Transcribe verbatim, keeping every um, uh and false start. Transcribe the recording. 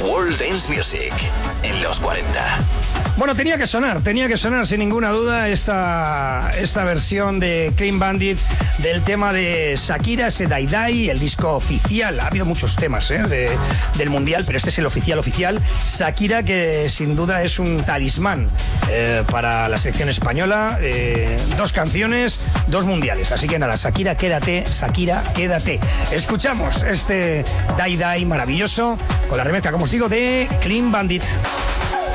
World Dance Music en los cuarenta. Bueno, tenía que sonar, tenía que sonar sin ninguna duda esta, esta versión de Clean Bandit del tema de Shakira, ese Die Die, el disco oficial. Ha habido muchos temas ¿eh? de, del Mundial, pero este es el oficial oficial. Shakira, que sin duda es un talismán eh, para la selección española. Eh, dos canciones, dos mundiales. Así que nada, Shakira, quédate, Shakira, quédate. Escuchamos este Die Die maravilloso con la remezcla, como os digo, de Clean Bandit.